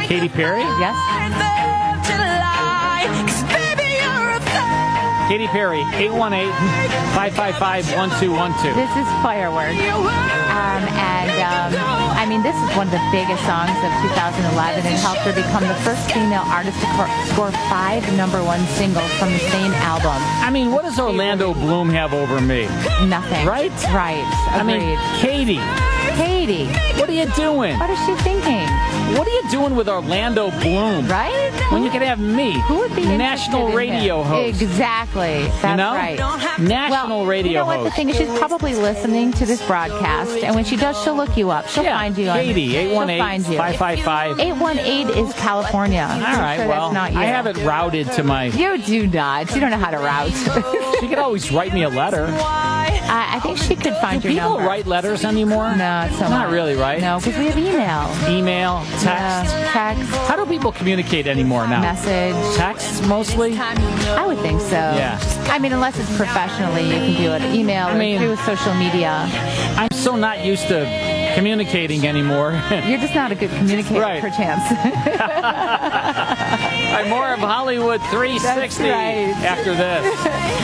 Katy Perry? Yes. Katy Perry, 818-555-1212. This is Firework. I mean, this is one of the biggest songs of 2011 and helped her become the first female artist to score 5 #1 singles from the same album. I mean, what does Orlando Bloom have over me? Nothing. Right? Right. Agreed. I mean, Katy, what are you doing? What is she thinking? What are you doing with Orlando Bloom? Right? When you could have me, Who would be national interested in radio him? host. Exactly. That's right. National radio you know what? host. The thing is, she's probably listening to this broadcast, and when she does, she'll look you up. She'll find you. Katy, she'll find you. 818-555. 818 is California. All right, sure well, that's not you. I have it routed to my... You do not. You don't know how to route. She could always write me a letter. I think she could find Do your people number. write letters anymore? No, it's so Not much. really, right? No, because we have email. Email, text. Yeah, text. How do people communicate anymore now? Message. Text mostly? I would think so. Yeah. I mean, unless it's professionally, you can do it. Email or through social media. I'm so not used to communicating anymore. You're just not a good communicator, Right. perchance. I'm more of Hollywood 360 That's right. after this.